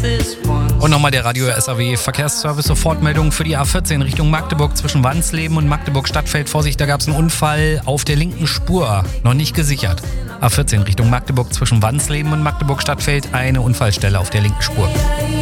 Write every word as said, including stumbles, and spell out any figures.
Und nochmal der Radio S A W Verkehrsservice Sofortmeldung für die A vierzehn Richtung Magdeburg zwischen Wansleben und Magdeburg Stadtfeld. Vorsicht, da gab es einen Unfall auf der linken Spur, noch nicht gesichert. A vierzehn Richtung Magdeburg zwischen Wansleben und Magdeburg Stadtfeld, eine Unfallstelle auf der linken Spur.